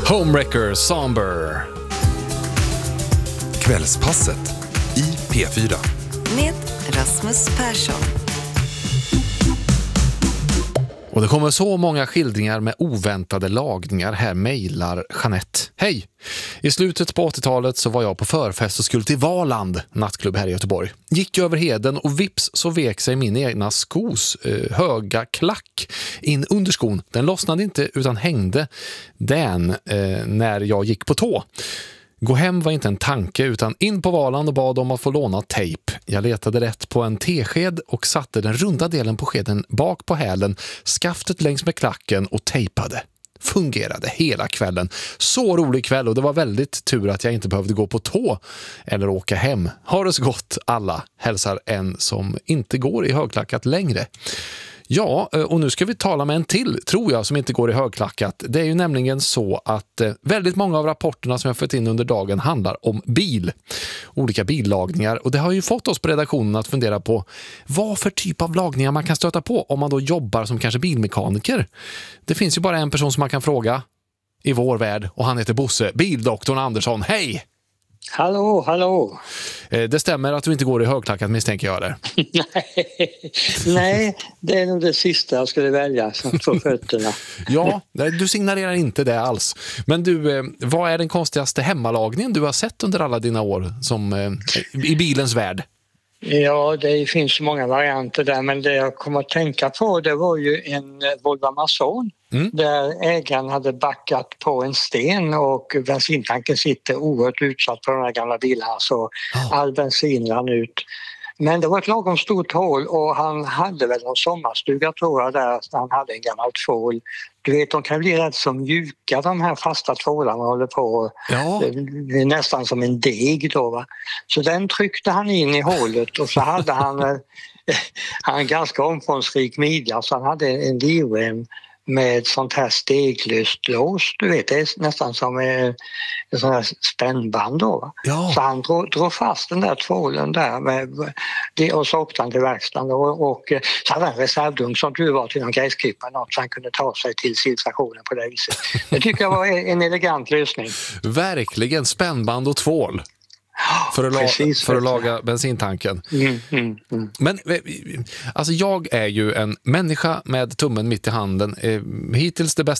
Homewrecker Somber. Kvällspasset i P4. Med Rasmus Persson. Och det kommer så många skildringar med oväntade lagningar. Här mejlar Jeanette. Hej! I slutet på 80-talet så var jag på förfest och skulle till Valand, nattklubb här i Göteborg. Gick över heden och vips så vek sig min egna skos höga klack in under skon. Den lossnade inte utan hängde den när jag gick på tå. Gå hem var inte en tanke utan in på Valand och bad om att få låna tejp. Jag letade rätt på en tesked och satte den runda delen på skeden bak på hälen, skaftet längs med klacken och tejpade. Fungerade hela kvällen. Så rolig kväll och det var väldigt tur att jag inte behövde gå på tå eller åka hem. Ha det så gott alla, hälsar en som inte går i högklackat längre. Ja, och nu ska vi tala med en till, tror jag, som inte går i högklackat. Det är ju nämligen så att väldigt många av rapporterna som jag fått in under dagen handlar om bil. Olika billagningar. Och det har ju fått oss på redaktionen att fundera på vad för typ av lagningar man kan stöta på om man då jobbar som kanske bilmekaniker. Det finns ju bara en person som man kan fråga i vår värld och han heter Bosse, bildoktorn Andersson. Hej! Hallå, hallå. Det stämmer att du inte går i högklackat, misstänker jag det. Nej, det är nog det sista jag skulle välja på fötterna. Ja, du signalerar inte det alls. Men du, vad är den konstigaste hemmalagningen du har sett under alla dina år som, i bilens värld? Ja, det finns många varianter där, men det jag kommer att tänka på det var ju en Volvo Amazon där ägaren hade backat på en sten och bensintanken sitter oerhört utsatt på de här gamla bilarna så all bensin rann ut. Men det var ett lagom stort hål och han hade väl någon sommarstuga tror jag där han hade en gammal tvål. Du vet, de kan bli rätt så mjuka de här fasta tvålarna håller på. Ja. Det är nästan som en deg då va. Så den tryckte han in i hålet och så hade han en ganska omfångsrik midja så han hade en livrem med sånt här steglöst lås, du vet, det är nästan som en sån här spännband då va? Ja. Så han drog fast den där tvålen där och så åkte han till verkstaden och så hade han en reservdunk som du var till någon gräsklippare något så han kunde ta sig till civilstationen på det viset. Det tycker jag var en elegant lösning. Verkligen, spännband och tvål. För att laga bensintanken. Men alltså jag är ju en människa med tummen mitt i handen. Hittills det bästa